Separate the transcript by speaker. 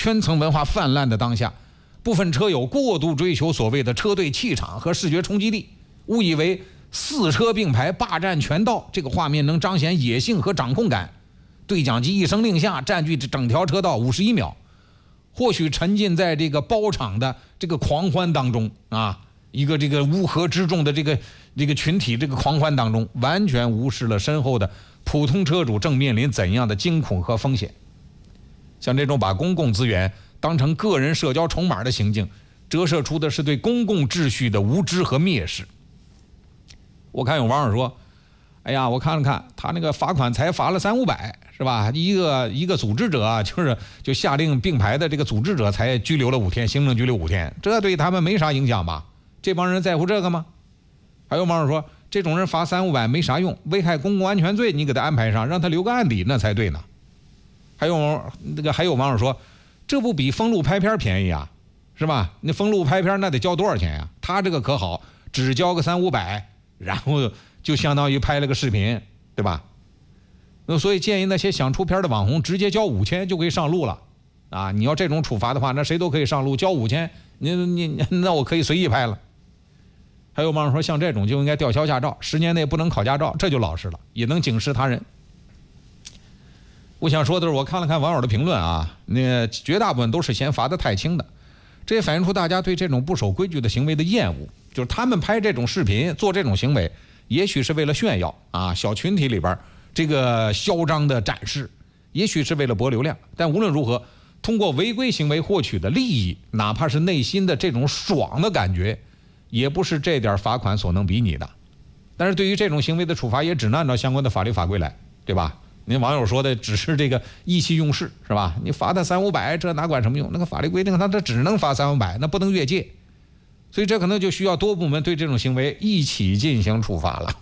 Speaker 1: 圈层文化泛滥的当下，部分车友过度追求所谓的车队气场和视觉冲击力，误以为4车并排霸占全道这个画面能彰显野性和掌控感，对讲机一声令下，占据整条车道51秒。或许沉浸在这个包场的这个狂欢当中啊，一个这个乌合之众的这个群体这个狂欢当中，完全无视了身后的普通车主正面临怎样的惊恐和风险。像这种把公共资源当成个人社交筹码的行径，折射出的是对公共秩序的无知和蔑视。我看有网友说，哎呀，我看了看他那个罚款才罚了300-500，是吧？一个组织者啊，就下令并排的这个组织者才拘留了5天，行政拘留5天，这对他们没啥影响吧？这帮人在乎这个吗？还有网友说，这种人罚300-500没啥用，危害公共安全罪你给他安排上，让他留个案底那才对呢。还有网友说，这不比封路拍片便宜啊，是吧？那封路拍片那得交多少钱呀？他这个可好，只交个300-500，然后就相当于拍了个视频，对吧？那所以建议那些想出片的网红直接交5000就可以上路了啊！你要这种处罚的话，那谁都可以上路，交5000，那我可以随意拍了。还有网友说，像这种就应该吊销驾照，10年内不能考驾照，这就老实了，也能警示他人。我想说的是，我看了看网友的评论啊，那绝大部分都是嫌罚得太轻的，这也反映出大家对这种不守规矩的行为的厌恶。就是他们拍这种视频做这种行为，也许是为了炫耀啊，小群体里边这个嚣张的展示，也许是为了博流量，但无论如何，通过违规行为获取的利益，哪怕是内心的这种爽的感觉，也不是这点罚款所能比拟的。但是对于这种行为的处罚，也只能按照相关的法律法规来，对吧？您网友说的只是这个意气用事，是吧？你罚他300-500，这哪管什么用？那个法律规定他这只能罚300-500，那不能越界。所以这可能就需要多部门对这种行为一起进行处罚了。